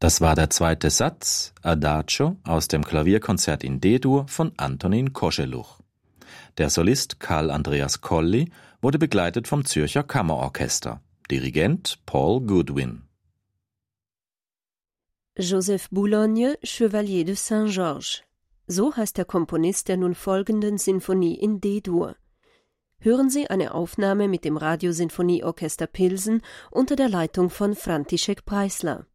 Das war der zweite Satz, Adagio, aus dem Klavierkonzert in D-Dur von Antonín Koscheluch. Der Solist Karl Andreas Colli wurde begleitet vom Zürcher Kammerorchester. Dirigent Paul Goodwin. Joseph Boulogne, Chevalier de Saint-Georges. So heißt der Komponist der nun folgenden Sinfonie in D-Dur. Hören Sie eine Aufnahme mit dem Radiosinfonieorchester Pilsen unter der Leitung von František Preisler.